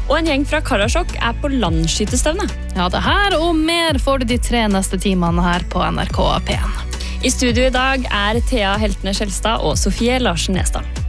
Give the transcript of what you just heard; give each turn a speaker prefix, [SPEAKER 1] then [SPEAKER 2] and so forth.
[SPEAKER 1] Og en gjeng fra Karasjok på landskytestevne.
[SPEAKER 2] Ja, det her og mer får du de 3 neste timene her på NRK P1.
[SPEAKER 1] I studio i dag Thea Heltene Skjelstad og Sofie Larsen Nesdal.